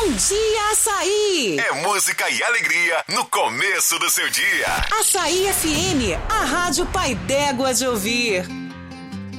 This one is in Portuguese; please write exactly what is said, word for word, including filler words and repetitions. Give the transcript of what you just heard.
Bom dia, Açaí! É música e alegria no começo do seu dia. Açaí F M, a rádio pai d'égua de ouvir.